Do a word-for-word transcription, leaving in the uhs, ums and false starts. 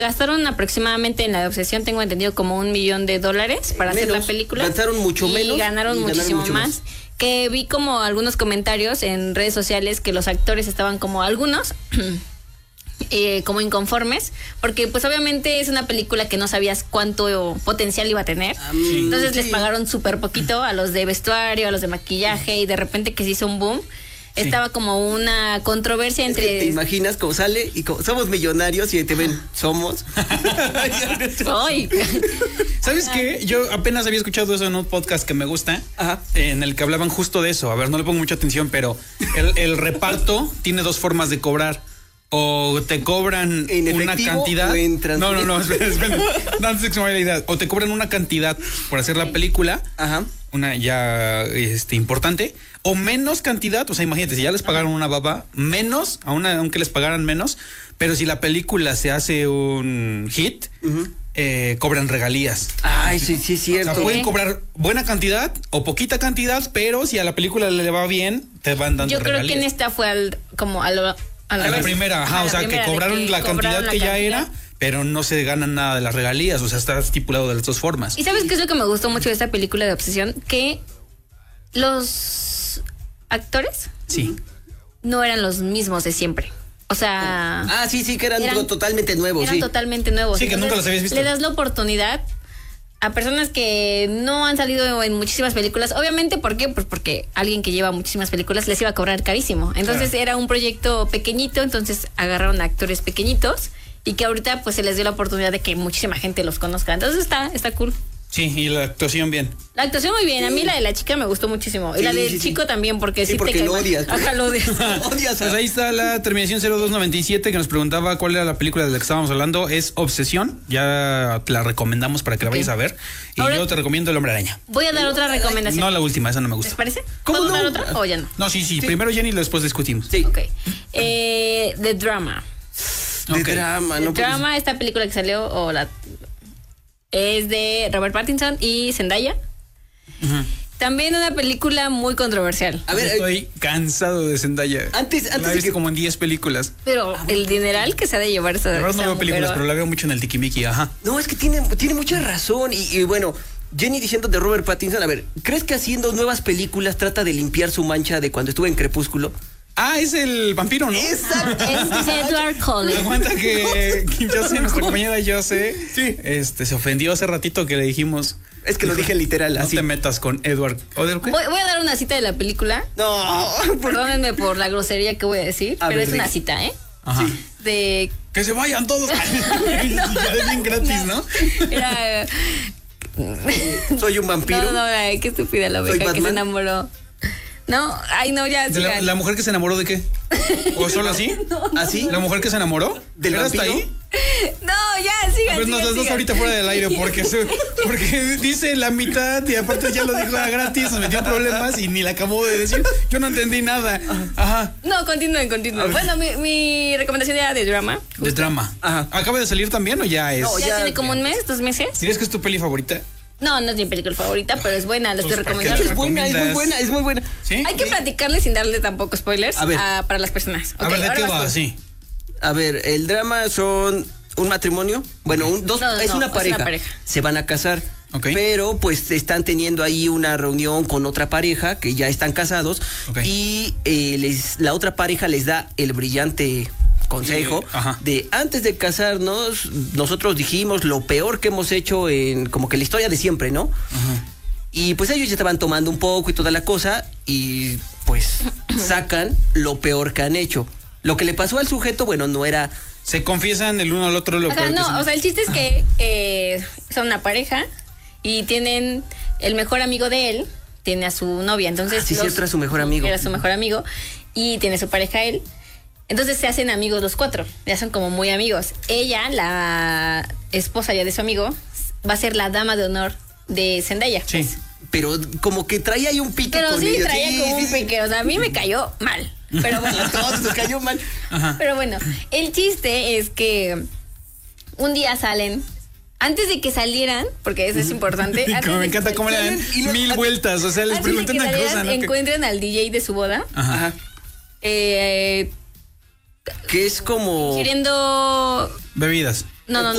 Gastaron aproximadamente en la de Obsesión, tengo entendido, como un millón de dólares para menos, hacer la película. Gastaron mucho y menos. Ganaron y muchísimo ganaron mucho más. más. Que vi como algunos comentarios en redes sociales que los actores estaban como algunos... Eh, como inconformes, porque pues obviamente es una película que no sabías cuánto potencial iba a tener, sí. Entonces sí. Les pagaron súper poquito a los de vestuario, a los de maquillaje, y de repente que se hizo un boom. Sí. Estaba como una controversia entre... Es que te imaginas cómo sale y como somos millonarios y te ven, somos. Soy. ¿Sabes qué? Yo apenas había escuchado eso en un podcast que me gusta, Ajá. en el que hablaban justo de eso. A ver, no le pongo mucha atención, pero el, el reparto tiene dos formas de cobrar. O te cobran una cantidad. No, no, no, espera, espera. No, antes de que se me vaya la idea. O te cobran una cantidad por hacer la película. Ajá. Una ya este, importante. O menos cantidad. O sea, imagínate, si ya les pagaron una baba, menos, aún aunque les pagaran menos. Pero si la película se hace un hit, uh-huh. eh, cobran regalías. Ay, sí, sí, es cierto. O sea, pueden cobrar buena cantidad o poquita cantidad, pero si a la película le va bien, te van dando Yo regalías. Yo creo que en esta fue al, como a lo... A la, a la primera, ajá, a o sea, que cobraron que la cobraron cantidad la que cantidad. Ya era, pero no se ganan nada de las regalías, o sea, está estipulado de las dos formas. ¿Y sabes qué es lo que me gustó mucho de esta película de Obsesión? Que los actores sí. no eran los mismos de siempre. O sea... Ah, sí, sí, que eran, eran totalmente nuevos. Eran sí. totalmente nuevos. Sí, que Entonces, nunca los habías visto. Le das la oportunidad a personas que no han salido en muchísimas películas. Obviamente, ¿por qué? Pues porque alguien que lleva muchísimas películas les iba a cobrar carísimo. Entonces claro. Era un proyecto pequeñito, entonces agarraron a actores pequeñitos y que ahorita pues se les dio la oportunidad de que muchísima gente los conozca. Entonces está, está cool. Sí, y la actuación bien. La actuación muy bien. Sí. A mí la de la chica me gustó muchísimo. Y sí, la del sí, chico sí. también, porque sí, sí porque te lo odias. Ajá, lo odias. odias. Pues ahí está la terminación cero dos noventa y siete que nos preguntaba cuál era la película de la que estábamos hablando. Es Obsesión. Ya te la recomendamos para que la vayas okay. a ver. Y Ahora, yo te recomiendo El Hombre Araña. Voy a dar otra recomendación. No la última, esa no me gusta. ¿Les parece? ¿Cómo ¿Puedo no? dar otra o ya no? No, sí, sí, sí. Primero Jenny y después discutimos. Sí. Ok. Eh, The Drama. The okay. Drama, no The Drama, esta película que salió, o la... es de Robert Pattinson y Zendaya. Uh-huh. También una película muy controversial. A ver, estoy cansado de Zendaya. Antes, antes la he visto que... como en diez películas. Pero ah, el dineral que se ha de llevar esa. La verdad no veo películas, pero... pero la veo mucho en el Tikimiki, ajá. No, es que tiene, tiene mucha razón. Y, y bueno, Jenny diciendo de Robert Pattinson, a ver, ¿crees que haciendo nuevas películas trata de limpiar su mancha de cuando estuvo en Crepúsculo? Ah, es el vampiro, ¿no? Exacto. Es Edward Cullen. Aguanta que yo sé, nuestra compañera yo sé, sí. este, se ofendió hace ratito que le dijimos. Es que lo dije literal, no así. No te metas con Edward. Voy, voy a dar una cita de la película. No. Perdónenme por la grosería que voy a decir, a pero ver, es una cita, ¿eh? Ajá. Sí. De... Que se vayan todos. no, ya es bien gratis, ¿no? Era... Soy un vampiro. No, no, no, qué estúpida la oveja que se enamoró. No, ay no, ya. ¿De la, la mujer que se enamoró de qué? ¿O solo así? No. ¿Así? ¿La mujer que se enamoró? ¿Del vampiro? ¿Hasta ahí? No, ya, sigan. A ver, nos las dos ahorita fuera del aire porque, se, porque dice la mitad y aparte ya lo dijo a gratis, nos metió en problemas y ni la acabó de decir. Yo no entendí nada. Ajá. No, continúen, continúen. Bueno, mi, mi recomendación era de drama. Justo. De drama. Ajá. ¿Acaba de salir también o ya es? No, ya, ya tiene como un mes, dos meses. ¿Dirías que es tu peli favorita? No, no es mi película favorita, pero es buena, la estoy pues recomendando. Es buena, es muy buena, es muy buena. ¿Sí? Hay que platicarle sin darle tampoco spoilers a a, para las personas. Okay, a ver, ¿de qué va? Sí. A ver, el drama son un matrimonio, bueno, un, dos, no, no, es, una pareja. es una pareja. Se van a casar. Okay. Pero pues están teniendo ahí una reunión con otra pareja que ya están casados. Okay. Y eh, les, la otra pareja les da el brillante consejo Ajá. de antes de casarnos, nosotros dijimos lo peor que hemos hecho en como que la historia de siempre, ¿no? Ajá. Y pues ellos ya estaban tomando un poco y toda la cosa y pues sacan lo peor que han hecho. Lo que le pasó al sujeto, bueno, no era... Se confiesan el uno al otro lo o sea, peor no, que son. O sea, el chiste es que eh, son una pareja y tienen el mejor amigo de él, tiene a su novia, entonces... Ah, sí, los, cierto, era su mejor amigo. Era su mejor amigo y tiene su pareja él. Entonces se hacen amigos los cuatro, ya son como muy amigos. Ella, la esposa ya de su amigo, va a ser la dama de honor de Zendaya. Sí. Pues. Pero como que traía ahí un pique Pero con sí, ellos. traía sí, como sí, un pique, sí. O sea, a mí me cayó mal. Pero bueno. A todos nos cayó mal. Ajá. Pero bueno, el chiste es que un día salen... Antes de que salieran, porque eso es importante. Como me encanta cómo le dan mil vueltas. O sea, les preguntan una cosa, ¿no? Encuentran al D J de su boda. Ajá. Eh, que es como... Queriendo... Bebidas. No, no, no.